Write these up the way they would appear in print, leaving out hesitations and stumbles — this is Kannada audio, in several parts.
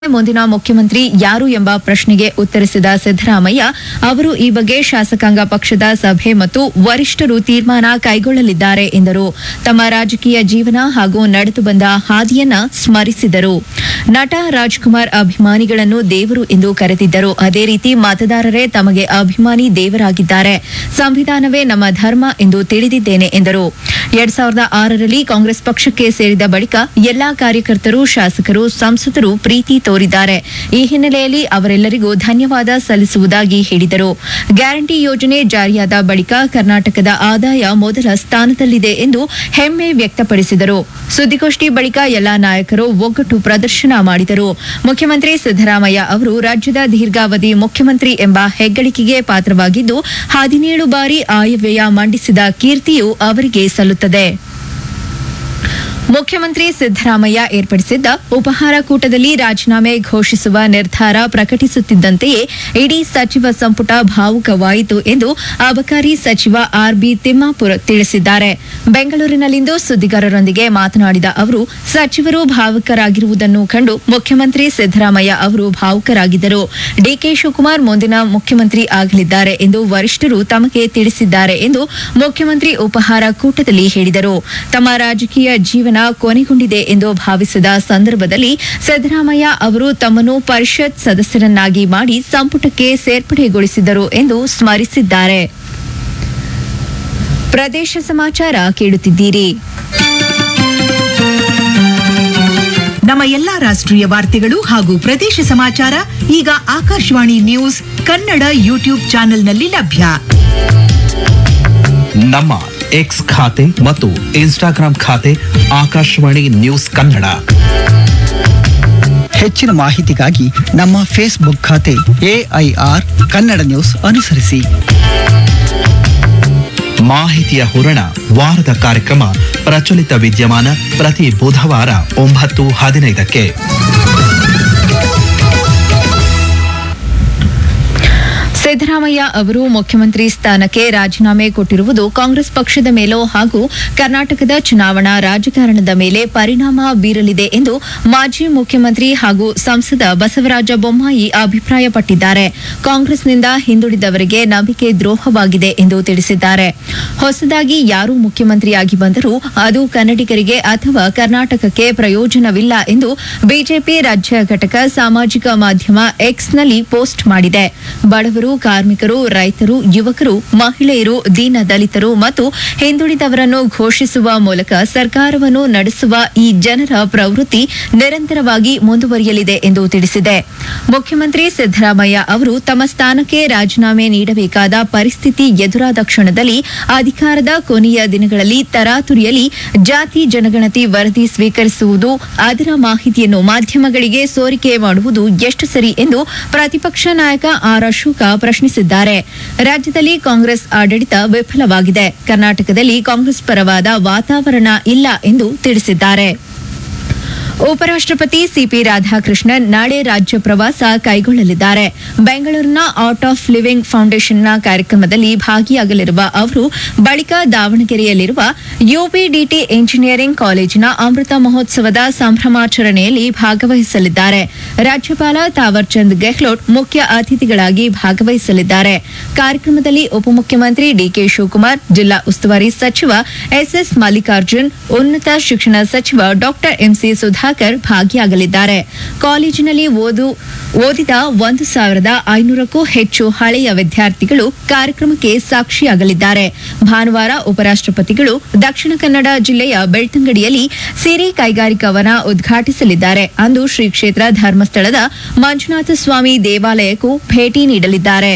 ಮುಂದಿನ ಮುಖ್ಯಮಂತ್ರಿ ಯಾರು ಎಂಬ ಪ್ರಶ್ನೆಗೆ ಉತ್ತರಿಸಿದ ಸಿದ್ದರಾಮಯ್ಯ ಅವರು ಈ ಬಗ್ಗೆ ಶಾಸಕಾಂಗ ಪಕ್ಷದ ಸಭೆ ಮತ್ತು ವರಿಷ್ಠರು ತೀರ್ಮಾನ ಕೈಗೊಳ್ಳಲಿದ್ದಾರೆ ಎಂದರು. ತಮ್ಮ ರಾಜಕೀಯ ಜೀವನ ಹಾಗೂ ನಡೆದು ಬಂದ ಹಾದಿಯನ್ನ ಸ್ಮರಿಸಿದರು. ನಟ ರಾಜ್ಕುಮಾರ್ ಅಭಿಮಾನಿಗಳನ್ನು ದೇವರು ಎಂದು ಕರೆದಿದ್ದರು. ಅದೇ ರೀತಿ ಮತದಾರರೇ ತಮಗೆ ಅಭಿಮಾನಿ ದೇವರಾಗಿದ್ದಾರೆ. ಸಂವಿಧಾನವೇ ನಮ್ಮ ಧರ್ಮ ಎಂದು ತಿಳಿದಿದ್ದೇನೆ ಎಂದರು. 2006ರಲ್ಲಿ ಕಾಂಗ್ರೆಸ್ ಪಕ್ಷಕ್ಕೆ ಸೇರಿದ ಬಳಿಕ ಎಲ್ಲಾ ಕಾರ್ಯಕರ್ತರು, ಶಾಸಕರು, ಸಂಸದರು ಪ್ರೀತಿ ತೋರಿದ್ದಾರೆ. ಈ ಹಿನ್ನೆಲೆಯಲ್ಲಿ ಅವರೆಲ್ಲರಿಗೂ ಧನ್ಯವಾದ ಸಲ್ಲಿಸುವುದಾಗಿ ಹೇಳಿದರು. ಗ್ಯಾರಂಟಿ ಯೋಜನೆ ಜಾರಿಯಾದ ಬಳಿಕ ಕರ್ನಾಟಕದ ಆದಾಯ ಮೊದಲ ಸ್ಥಾನದಲ್ಲಿದೆ ಎಂದು ಹೆಮ್ಮೆ ವ್ಯಕ್ತಪಡಿಸಿದರು. ಸುದ್ದಿಗೋಷ್ಠಿ ಬಳಿಕ ಎಲ್ಲಾ ನಾಯಕರು ಒಗ್ಗಟ್ಟು ಪ್ರದರ್ಶನ ಮಾಡಿದರು. ಮುಖ್ಯಮಂತ್ರಿ ಸಿದ್ದರಾಮಯ್ಯ ಅವರು ರಾಜ್ಯದ ದೀರ್ಘಾವಧಿ ಮುಖ್ಯಮಂತ್ರಿ ಎಂಬ ಹೆಗ್ಗಳಿಕೆಗೆ ಪಾತ್ರವಾಗಿದ್ದು 17 ಬಾರಿ ಆಯವ್ಯಯ ಮಂಡಿಸಿದ ಕೀರ್ತಿಯು ಅವರಿಗೆ ಸಲ್ಲುತ್ತದೆ. ಮುಖ್ಯಮಂತ್ರಿ ಸಿದ್ದರಾಮಯ್ಯ ಏರ್ಪಡಿಸಿದ್ದ ಉಪಹಾರ ಕೂಟದಲ್ಲಿ ರಾಜೀನಾಮೆ ಘೋಷಿಸುವ ನಿರ್ಧಾರ ಪ್ರಕಟಿಸುತ್ತಿದ್ದಂತೆಯೇ ಇಡೀ ಸಚಿವ ಸಂಪುಟ ಭಾವುಕವಾಯಿತು ಎಂದು ಅಬಕಾರಿ ಸಚಿವ ಆರ್‌ಬಿ ತಿಮ್ಮಾಪುರ್ ತಿಳಿಸಿದ್ದಾರೆ. ಬೆಂಗಳೂರಿನಲ್ಲಿಂದು ಸುದ್ದಿಗಾರರೊಂದಿಗೆ ಮಾತನಾಡಿದ ಅವರು, ಸಚಿವರು ಭಾವುಕರಾಗಿರುವುದನ್ನು ಕಂಡು ಮುಖ್ಯಮಂತ್ರಿ ಸಿದ್ದರಾಮಯ್ಯ ಅವರು ಭಾವುಕರಾಗಿದ್ದರು. ಡಿಕೆ ಶಿವಕುಮಾರ್ ಮುಂದಿನ ಮುಖ್ಯಮಂತ್ರಿ ಆಗಲಿದ್ದಾರೆ ಎಂದು ವರಿಷ್ಠರು ತಮಗೆ ತಿಳಿಸಿದ್ದಾರೆ ಎಂದು ಮುಖ್ಯಮಂತ್ರಿ ಉಪಹಾರ ಕೂಟದಲ್ಲಿ ಹೇಳಿದರು. ತಮ್ಮ ರಾಜಕೀಯ ಜೀವನ ಕೊನೆಗೊಂಡಿದೆ ಎಂದು ಭಾವಿಸಿದ ಸಂದರ್ಭದಲ್ಲಿ ಸಿದ್ದರಾಮಯ್ಯ ಅವರು ತಮ್ಮನ್ನು ಪರಿಷತ್ ಸದಸ್ಯರನ್ನಾಗಿ ಮಾಡಿ ಸಂಪುಟಕ್ಕೆ ಸೇರ್ಪಡೆಗೊಳಿಸಿದರು ಎಂದು ಸ್ಮರಿಸಿದ್ದಾರೆ. ಪ್ರದೇಶ ಸಮಾಚಾರ ಕೇಳುತ್ತಿದ್ದೀರಿ. ನಮ್ಮ ಎಲ್ಲಾ ರಾಷ್ಟ್ರೀಯ ವಾರ್ತೆಗಳು ಹಾಗೂ ಪ್ರದೇಶ ಸಮಾಚಾರ ಈಗ ಆಕಾಶವಾಣಿ ನ್ಯೂಸ್ ಕನ್ನಡ ಯೂಟ್ಯೂಬ್ ಚಾನೆಲ್ನಲ್ಲಿ ಲಭ್ಯ. ನಮ್ಮ ಎಕ್ಸ್ ಖಾತೆ ಮತ್ತು ಇನ್ಸ್ಟಾಗ್ರಾಂ ಖಾತೆ ಆಕಾಶವಾಣಿ ನ್ಯೂಸ್ ಕನ್ನಡ. ಹೆಚ್ಚಿನ ಮಾಹಿತಿಗಾಗಿ ನಮ್ಮ ಫೇಸ್ಬುಕ್ ಖಾತೆ AIR ಕನ್ನಡ ನ್ಯೂಸ್ ಅನುಸರಿಸಿ. ಮಾಹಿತಿಯ ಹೂರಣ ವಾರದ ಕಾರ್ಯಕ್ರಮ ಪ್ರಚಲಿತ ವಿದ್ಯಮಾನ ಪ್ರತಿ ಬುಧವಾರ 9:15ಕ್ಕೆ. ಸಿದ್ದರಾಮಯ್ಯ ಅವರು ಮುಖ್ಯಮಂತ್ರಿ ಸ್ಥಾನಕ್ಕೆ ರಾಜೀನಾಮೆ ಕೊಟ್ಟಿರುವುದು ಕಾಂಗ್ರೆಸ್ ಪಕ್ಷದ ಮೇಲೂ ಹಾಗೂ ಕರ್ನಾಟಕದ ಚುನಾವಣಾ ರಾಜಕಾರಣದ ಮೇಲೆ ಪರಿಣಾಮ ಬೀರಲಿದೆ ಎಂದು ಮಾಜಿ ಮುಖ್ಯಮಂತ್ರಿ ಹಾಗೂ ಸಂಸದ ಬಸವರಾಜ ಬೊಮ್ಮಾಯಿ ಅಭಿಪ್ರಾಯಪಟ್ಟಿದ್ದಾರೆ. ಕಾಂಗ್ರೆಸ್ನಿಂದ ಹಿಂದುಳಿದವರಿಗೆ ನಂಬಿಕೆ ದ್ರೋಹವಾಗಿದೆ ಎಂದು ತಿಳಿಸಿದ್ದಾರೆ. ಹೊಸದಾಗಿ ಯಾರು ಮುಖ್ಯಮಂತ್ರಿಯಾಗಿ ಬಂದರೂ ಅದು ಕನ್ನಡಿಗರಿಗೆ ಅಥವಾ ಕರ್ನಾಟಕಕ್ಕೆ ಪ್ರಯೋಜನವಿಲ್ಲ ಎಂದು ಬಿಜೆಪಿ ರಾಜ್ಯ ಘಟಕ ಸಾಮಾಜಿಕ ಮಾಧ್ಯಮ ಎಕ್ಸ್ನಲ್ಲಿ ಪೋಸ್ಟ್ ಮಾಡಿದೆ. ಬಡವರು, ಕಾರ್ಮಿಕರು, ರೈತರು, ಯುವಕರು, ಮಹಿಳೆಯರು, ದೀನ ದಲಿತರು ಮತ್ತು ಹಿಂದುಳಿದವರನ್ನು ಘೋಷಿಸುವ ಮೂಲಕ ಸರ್ಕಾರವನ್ನು ನಡೆಸುವ ಈ ಜನರ ಪ್ರವೃತ್ತಿ ನಿರಂತರವಾಗಿ ಮುಂದುವರಿಯಲಿದೆ ಎಂದು ತಿಳಿಸಿದೆ. ಮುಖ್ಯಮಂತ್ರಿ ಸಿದ್ದರಾಮಯ್ಯ ಅವರು ತಮ್ಮ ಸ್ಥಾನಕ್ಕೆ ರಾಜೀನಾಮೆ ನೀಡಬೇಕಾದ ಪರಿಸ್ಥಿತಿ ಎದುರಾದ ಕ್ಷಣದಲ್ಲಿ ಅಧಿಕಾರದ ಕೊನೆಯ ದಿನಗಳಲ್ಲಿ ತರಾತುರಿಯಲ್ಲಿ ಜಾತಿ ಜನಗಣತಿ ವರದಿ ಸ್ವೀಕರಿಸುವುದು, ಅದರ ಮಾಹಿತಿಯನ್ನು ಮಾಧ್ಯಮಗಳಿಗೆ ಸೋರಿಕೆ ಮಾಡುವುದು ಎಷ್ಟು ಸರಿ ಎಂದು ಪ್ರತಿಪಕ್ಷ ನಾಯಕ ಆರ್ ಅಶೋಕ ಪ್ರಶ್ನಿಸಿದ್ದಾರೆ. ರಾಜ್ಯದಲ್ಲಿ ಕಾಂಗ್ರೆಸ್ ಆಡಳಿತ ವಿಫಲವಾಗಿದೆ. ಕರ್ನಾಟಕದಲ್ಲಿ ಕಾಂಗ್ರೆಸ್ ಪರವಾದ ವಾತಾವರಣ ಇಲ್ಲ ಎಂದು ತಿಳಿಸಿದ್ದಾರೆ. ಉಪರಾಷ್ಟಪತಿ ಸಿಪಿ ರಾಧಾಕೃಷ್ಣನ್ ನಾಳೆ ರಾಜ್ಯ ಪ್ರವಾಸ ಕೈಗೊಳ್ಳಲಿದ್ದಾರೆ. ಬೆಂಗಳೂರಿನ ಆರ್ಟ್ ಆಫ್ ಲಿವಿಂಗ್ ಫೌಂಡೇಶನ್ನ ಕಾರ್ಯಕ್ರಮದಲ್ಲಿ ಭಾಗಿಯಾಗಲಿರುವ ಅವರು ಬಳಿಕ ದಾವಣಗೆರೆಯಲ್ಲಿರುವ ಯುಬಿಡಿಟಿ ಇಂಜಿನಿಯರಿಂಗ್ ಕಾಲೇಜಿನ ಅಮೃತ ಮಹೋತ್ಸವದ ಸಂಭ್ರಮಾಚರಣೆಯಲ್ಲಿ ಭಾಗವಹಿಸಲಿದ್ದಾರೆ. ರಾಜ್ಯಪಾಲ ತಾವರ್ಚಂದ್ ಗೆಹ್ಲೋಟ್ ಮುಖ್ಯ ಅತಿಥಿಗಳಾಗಿ ಭಾಗವಹಿಸಲಿದ್ದಾರೆ. ಕಾರ್ಯಕ್ರಮದಲ್ಲಿ ಉಪಮುಖ್ಯಮಂತ್ರಿ ಡಿಕೆ ಶಿವಕುಮಾರ್, ಜಿಲ್ಲಾ ಉಸ್ತುವಾರಿ ಸಚಿವ ಎಸ್ಎಸ್ ಮಲ್ಲಿಕಾರ್ಜುನ್, ಉನ್ನತ ಶಿಕ್ಷಣ ಸಚಿವ ಡಾ ಎಂಸಿ ಸುಧಾಕರ್ ಭಾಗಿಯಾಗಲಿದ್ದಾರೆ. ಕಾಲೇಜಿನಲ್ಲಿ ಓದಿದ 1,500ಕ್ಕೂ ಹೆಚ್ಚು ಹಳೆಯ ವಿದ್ಯಾರ್ಥಿಗಳು ಕಾರ್ಯಕ್ರಮಕ್ಕೆ ಸಾಕ್ಷಿಯಾಗಲಿದ್ದಾರೆ. ಭಾನುವಾರ ಉಪರಾಷ್ಟಪತಿಗಳು ದಕ್ಷಿಣ ಕನ್ನಡ ಜಿಲ್ಲೆಯ ಬೆಳ್ತಂಗಡಿಯಲ್ಲಿ ಸಿರಿ ಕೈಗಾರಿಕಾ ವನ ಉದ್ಘಾಟಿಸಲಿದ್ದಾರೆ. ಅಂದು ಶ್ರೀ ಕ್ಷೇತ್ರ ಧರ್ಮಸ್ಥಳದ ಮಂಜುನಾಥ ಸ್ವಾಮಿ ದೇವಾಲಯಕ್ಕೂ ಭೇಟಿ ನೀಡಲಿದ್ದಾರೆ.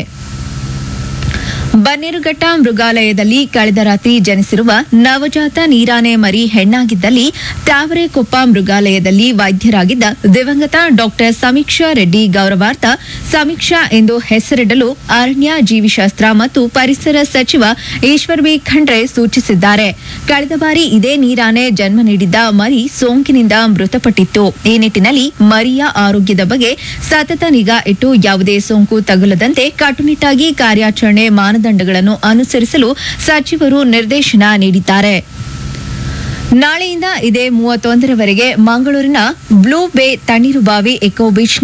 ಬನ್ನೇರುಘಟ್ಟ ಮೃಗಾಲಯದಲ್ಲಿ ಕಳೆದ ರಾತ್ರಿ ಜನಿಸಿರುವ ನವಜಾತ ನೀರಾನೆ ಮರಿ ಹೆಣ್ಣಾಗಿದ್ದಲ್ಲಿ ತಾವರೆಕೊಪ್ಪ ಮೃಗಾಲಯದಲ್ಲಿ ವೈದ್ಯರಾಗಿದ್ದ ದಿವಂಗತ ಡಾ ಸಮೀಕ್ಷಾ ರೆಡ್ಡಿ ಗೌರವಾರ್ಥ ಸಮೀಕ್ಷಾ ಎಂದು ಹೆಸರಿಡಲು ಅರಣ್ಯ, ಜೀವಿಶಾಸ್ತ್ರ ಮತ್ತು ಪರಿಸರ ಸಚಿವ ಈಶ್ವರ್ ಬಿ ಖಂಡ್ರೆ ಸೂಚಿಸಿದ್ದಾರೆ. ಕಳೆದ ಬಾರಿ ಇದೇ ನೀರಾನೆ ಜನ್ಮ ನೀಡಿದ್ದ ಮರಿ ಸೋಂಕಿನಿಂದ ಮೃತಪಟ್ಟಿತ್ತು. ಈ ನಿಟ್ಟಿನಲ್ಲಿ ಮರಿಯ ಆರೋಗ್ಯದ ಬಗ್ಗೆ ಸತತ ನಿಗಾ ಇಟ್ಟು ಯಾವುದೇ ಸೋಂಕು ತಗುಲದಂತೆ ಕಟ್ಟುನಿಟ್ಟಾಗಿ ಕಾರ್ಯಾಚರಣೆ ಮಾನದಂಡಗಳನ್ನು ಅನುಸರಿಸಲು ಸಚಿವರು ನಿರ್ದೇಶನ ನೀಡಿದ್ದಾರೆ. ನಾಳೆಯಿಂದ ಇದೇ 31ರವರೆಗೆ ಮಂಗಳೂರಿನ ಬ್ಲೂ ಬೇ ತಣ್ಣೀರುಬಾವಿ ಎಕೋ ಬೀಚ್